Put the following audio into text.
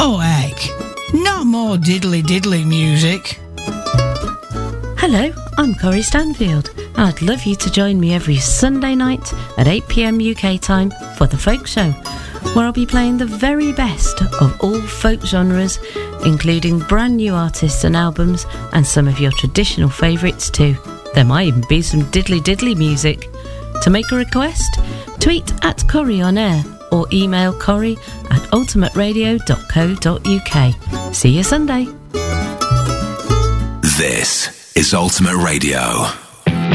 Oh heck, not more diddly music. Hello, I'm Corrie Stanfield, and I'd love you to join me every Sunday night at 8 p.m. UK time for The Folk Show, where I'll be playing the very best of all folk genres, including brand new artists and albums, and some of your traditional favourites too. There might even be some diddly music. To make a request, tweet at Corrie on air or email corrie@ultimateradio.co.uk. See you Sunday. This is Ultimate Radio.